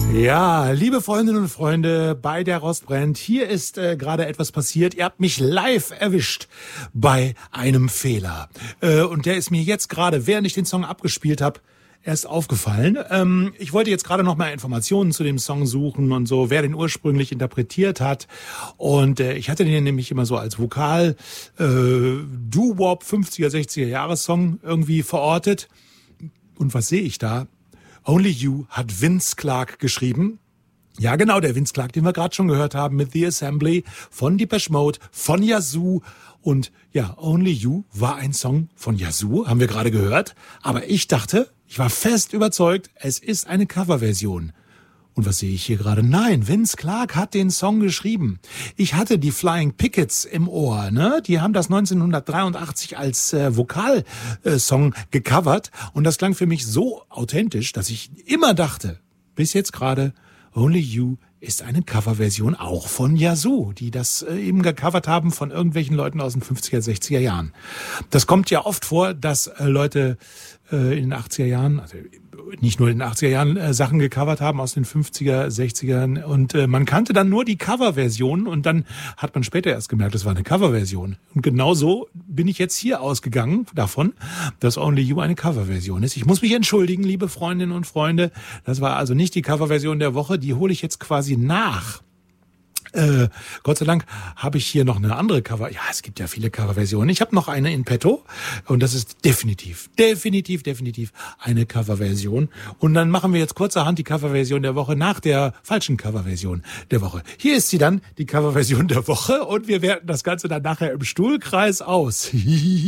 Ja, liebe Freundinnen und Freunde, bei der Rostbrennt, hier ist gerade etwas passiert. Ihr habt mich live erwischt bei einem Fehler. Und der ist mir jetzt gerade, während ich den Song abgespielt habe, erst aufgefallen. Ich wollte jetzt gerade noch mal Informationen zu dem Song suchen und so, wer den ursprünglich interpretiert hat. Und ich hatte den nämlich immer so als Vokal Doo-Wop 50er, 60er Jahressong irgendwie verortet. Und was sehe ich da? Only You hat Vince Clarke geschrieben. Ja, genau, der Vince Clarke, den wir gerade schon gehört haben mit The Assembly von Depeche Mode, von Yazoo. Und ja, Only You war ein Song von Yazoo, haben wir gerade gehört. Aber ich dachte, ich war fest überzeugt, es ist eine Coverversion. Und was sehe ich hier gerade? Nein, Vince Clarke hat den Song geschrieben. Ich hatte die Flying Pickets im Ohr, ne? Die haben das 1983 als Vokalsong gecovert. Und das klang für mich so authentisch, dass ich immer dachte, bis jetzt gerade, Only You ist eine Coverversion auch von Yazoo, die das eben gecovert haben von irgendwelchen Leuten aus den 50er, 60er Jahren. Das kommt ja oft vor, dass Leute in den 80er Jahren, also nicht nur in den 80er Jahren, Sachen gecovert haben aus den 50er, 60ern und man kannte dann nur die Coverversion und dann hat man später erst gemerkt, das war eine Coverversion. Und genauso bin ich jetzt hier ausgegangen davon, dass Only You eine Coverversion ist. Ich muss mich entschuldigen, liebe Freundinnen und Freunde, das war also nicht die Coverversion der Woche, die hole ich jetzt quasi nach. Gott sei Dank habe ich hier noch eine andere Cover. Ja, es gibt ja viele Coverversionen. Ich habe noch eine in petto und das ist definitiv eine Coverversion. Und dann machen wir jetzt kurzerhand die Coverversion der Woche nach der falschen Coverversion der Woche. Hier ist sie dann, die Coverversion der Woche und wir werten das Ganze dann nachher im Stuhlkreis aus.